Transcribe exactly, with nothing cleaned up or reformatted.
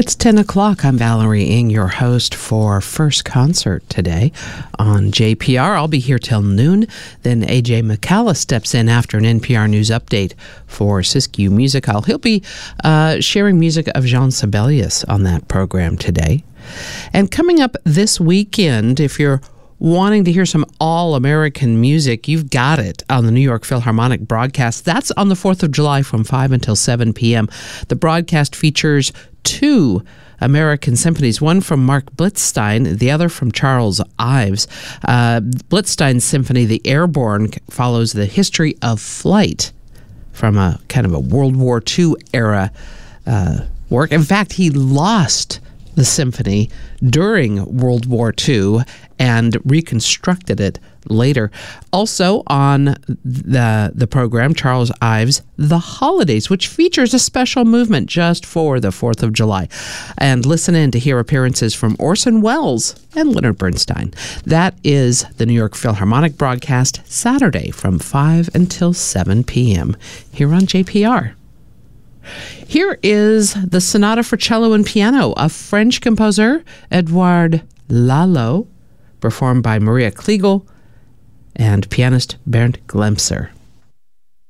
It's ten o'clock. I'm Valerie Ng, your host for First Concert today on J P R. I'll be here till noon. Then A J McCalla steps in after an N P R News update for Siskiyou Music Hall. He'll be uh, sharing music of Jean Sibelius on that program today. And coming up this weekend, if you're wanting to hear some all-American music, you've got it on the New York Philharmonic broadcast. That's on the fourth of July from five until seven p.m. The broadcast features two American symphonies, one from Mark Blitzstein, the other from Charles Ives. Uh, Blitzstein's symphony, The Airborne, follows the history of flight from a kind of a World War Two era uh, work. In fact, he lost the symphony during World War Two and reconstructed it later. Also on the the program, Charles Ives' The Holidays, which features a special movement just for the fourth of July. And listen in to hear appearances from Orson Welles and Leonard Bernstein. That is the New York Philharmonic broadcast, Saturday from five until seven p.m. here on J P R. Here is the Sonata for Cello and Piano of French composer Edouard Lalo, performed by Maria Kliegel and pianist Bernd Glemser.